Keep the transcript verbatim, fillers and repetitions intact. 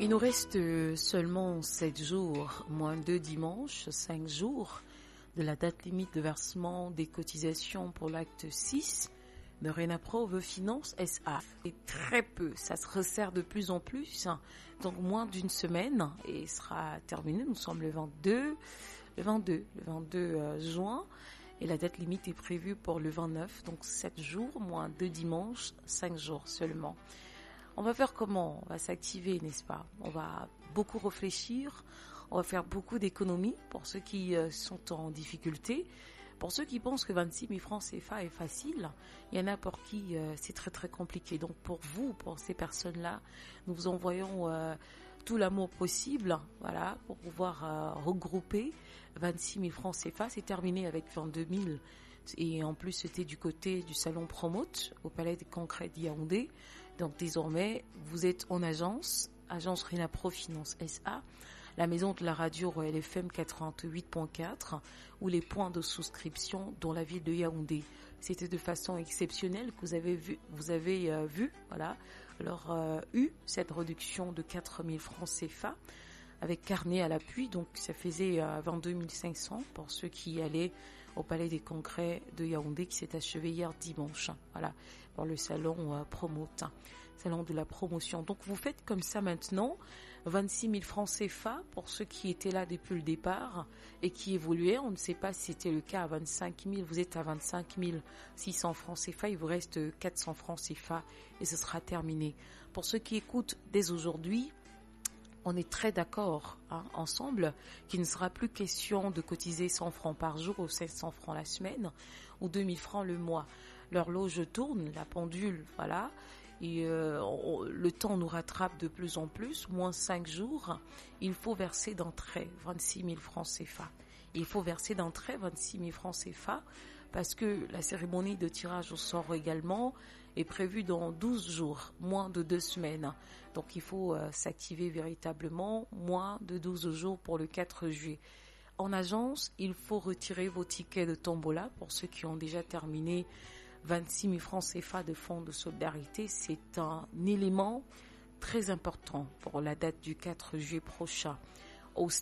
Il nous reste seulement sept jours, moins deux dimanches, cinq jours de la date limite de versement des cotisations pour l'acte six de Renaprove Finance S A. Et très peu, ça se resserre de plus en plus, donc moins d'une semaine et sera terminé. Nous sommes le vingt-deux, le vingt-deux, le vingt-deux juin et la date limite est prévue pour le vingt-neuf, donc sept jours, moins deux dimanches, cinq jours seulement. On va faire comment? On va s'activer, n'est-ce pas? On va beaucoup réfléchir, on va faire beaucoup d'économies pour ceux qui euh, sont en difficulté. Pour ceux qui pensent que vingt-six mille francs C F A est facile, il y en a pour qui euh, c'est très très compliqué. Donc pour vous, pour ces personnes-là, nous vous envoyons euh, tout l'amour possible, voilà, pour pouvoir euh, regrouper vingt-six mille francs C F A. C'est terminé avec vingt-deux mille. Et en plus, c'était du côté du salon Promote au Palais des Congrès de Yaoundé. Donc désormais, vous êtes en agence, agence Renaprove Finance S A, la maison de la radio Royal F M quatre-vingt-huit point quatre, ou les points de souscription dans la ville de Yaoundé. C'était de façon exceptionnelle que vous avez vu, vous avez euh, vu, voilà, alors euh, eu cette réduction de quatre mille francs C F A avec carnet à l'appui, donc ça faisait euh, vingt-deux mille cinq cents pour ceux qui allaient au Palais des Congrès de Yaoundé qui s'est achevé hier dimanche, voilà, pour le salon euh, Promote, salon de la promotion. Donc vous faites comme ça maintenant, vingt-six mille francs C F A pour ceux qui étaient là depuis le départ et qui évoluaient. On ne sait pas si c'était le cas à vingt-cinq mille, vous êtes à vingt-cinq mille six cents francs C F A, il vous reste quatre cents francs C F A et ce sera terminé. Pour ceux qui écoutent dès aujourd'hui, on est très d'accord hein, ensemble qu'il ne sera plus question de cotiser cent francs par jour ou cinq cents francs la semaine ou deux mille francs le mois. L'horloge tourne, la pendule, voilà, et euh, on, le temps nous rattrape de plus en plus, moins cinq jours, il faut verser d'entrée vingt-six mille francs C F A. Il faut verser d'entrée vingt-six mille francs C F A parce que la cérémonie de tirage au sort également est prévue dans douze jours, moins de deux semaines. Donc il faut euh, s'activer véritablement, moins de douze jours pour le quatre juillet. En agence, il faut retirer vos tickets de tombola pour ceux qui ont déjà terminé vingt-six mille francs C F A de fonds de solidarité. C'est un élément très important pour la date du quatre juillet prochain. Au